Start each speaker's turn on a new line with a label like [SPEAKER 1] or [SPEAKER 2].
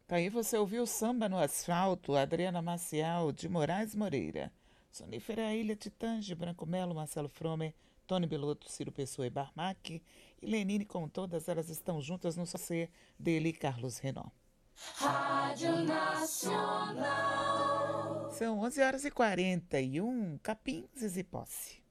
[SPEAKER 1] Tá aí, você ouviu Samba no Asfalto, Adriana Maciel, de Moraes Moreira. Sonífera Ilha Titãs, Branco Melo, Marcelo Fromer, Tony Belotto, Ciro Pessoa e Barmac. E Lenine, com todas elas estão juntas no Socê dele e Carlos Renault.
[SPEAKER 2] Rádio Nacional.
[SPEAKER 1] São 11 horas e 41, Capim, Zizi Posse.